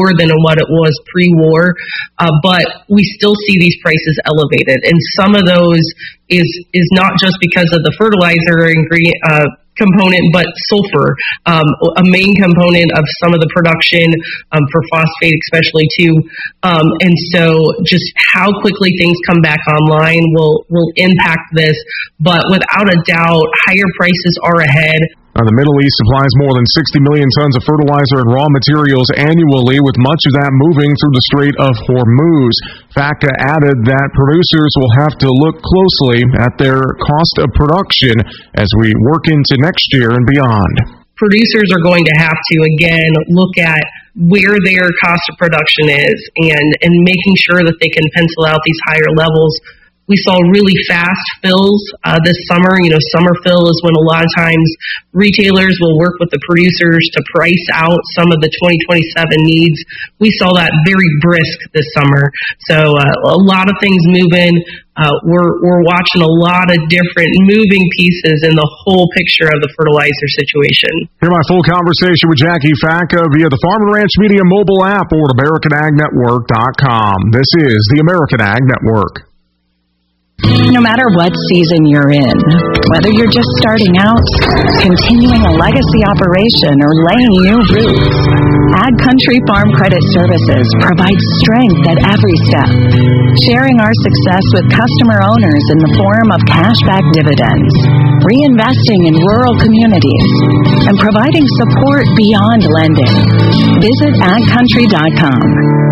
more than what it was pre-war, but we still see these prices elevated. And some of those is not just because of the fertilizer ingredient component, but sulfur, a main component of some of the production for phosphate especially too. And so just how quickly things come back online will impact this, but without a doubt, higher prices are ahead. Now, the Middle East supplies more than 60 million tons of fertilizer and raw materials annually, with much of that moving through the Strait of Hormuz. FACA added that producers will have to look closely at their cost of production as we work into next year and beyond. Producers are going to have to, again, look at where their cost of production is and making sure that they can pencil out these higher levels. We saw really fast fills this summer. Summer fill is when a lot of times retailers will work with the producers to price out some of the 2027 needs. We saw that very brisk this summer. So a lot of things moving. We're watching a lot of different moving pieces in the whole picture of the fertilizer situation. Hear my full conversation with Jackie FACA via the Farm and Ranch Media mobile app or at AmericanAgNetwork.com. This is the American Ag Network. No matter what season you're in, whether you're just starting out, continuing a legacy operation, or laying new roots, Ag Country Farm Credit Services provides strength at every step, sharing our success with customer owners in the form of cashback dividends, reinvesting in rural communities, and providing support beyond lending. Visit agcountry.com.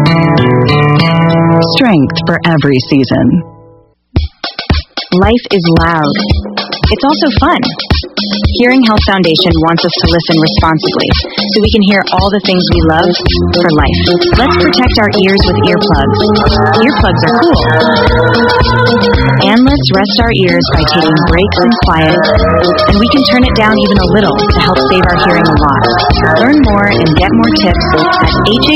Strength for every season. Life is loud. It's also fun. Hearing Health Foundation wants us to listen responsibly so we can hear all the things we love for life. Let's protect our ears with earplugs. Earplugs are cool. And let's rest our ears by taking breaks in quiet. And we can turn it down even a little to help save our hearing a lot. Learn more and get more tips at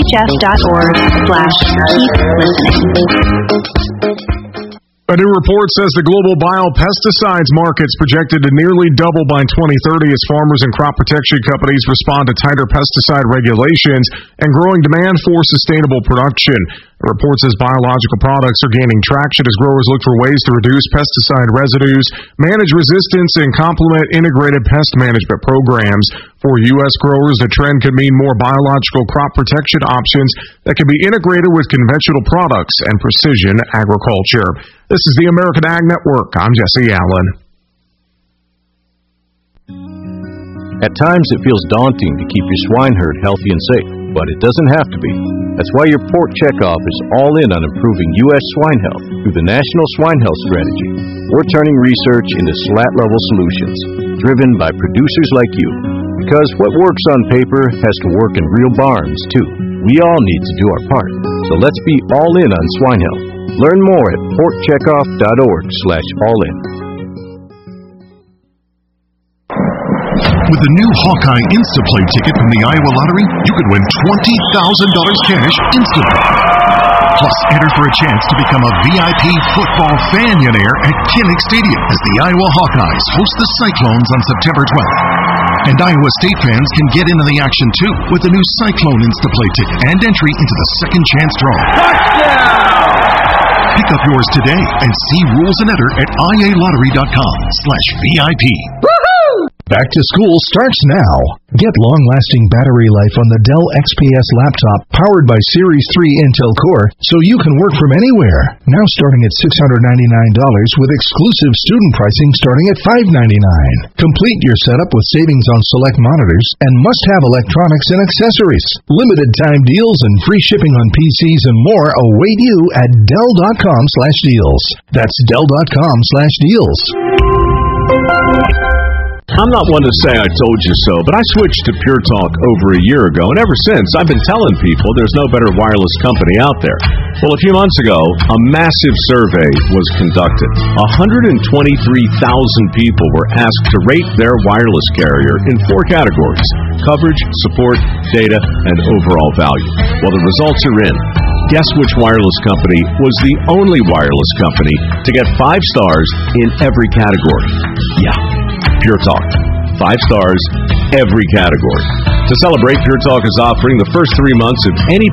hhf.org/keep listening. A new report says the global biopesticides market is projected to nearly double by 2030 as farmers and crop protection companies respond to tighter pesticide regulations and growing demand for sustainable production. The report says biological products are gaining traction as growers look for ways to reduce pesticide residues, manage resistance, and complement integrated pest management programs. For U.S. growers, the trend could mean more biological crop protection options that can be integrated with conventional products and precision agriculture. This is the American Ag Network. I'm Jesse Allen. At times it feels daunting to keep your swine herd healthy and safe, but it doesn't have to be. That's why your Pork Checkoff is all in on improving U.S. swine health through the National Swine Health Strategy. We're turning research into SLAT-level solutions, driven by producers like you. Because what works on paper has to work in real barns, too. We all need to do our part. So let's be all in on swine health. Learn more at porkcheckoff.org/all-in. With the new Hawkeye Instaplay ticket from the Iowa Lottery, you could win $20,000 cash instantly. Plus, enter for a chance to become a VIP football fanionaire at Kinnick Stadium as the Iowa Hawkeyes host the Cyclones on September 12th. And Iowa State fans can get into the action, too, with the new Cyclone Instaplay ticket and entry into the second chance draw. Touchdown! Pick up yours today and see rules and enter at ialottery.com/VIP. Back to school starts now. Get long-lasting battery life on the Dell XPS laptop powered by Series 3 Intel Core so you can work from anywhere. Now starting at $699 with exclusive student pricing starting at $599. Complete your setup with savings on select monitors and must-have electronics and accessories. Limited time deals and free shipping on PCs and more await you at Dell.com/deals. That's Dell.com/deals. I'm not one to say I told you so, but I switched to Pure Talk over a year ago, and ever since, I've been telling people there's no better wireless company out there. Well, a few months ago, a massive survey was conducted. 123,000 people were asked to rate their wireless carrier in 4 categories: coverage, support, data, and overall value. Well, the results are in. Guess which wireless company was the only wireless company to get 5 stars in every category? Yeah. Pure Talk. 5 stars, every category. To celebrate, Pure Talk is offering the first 3 months of any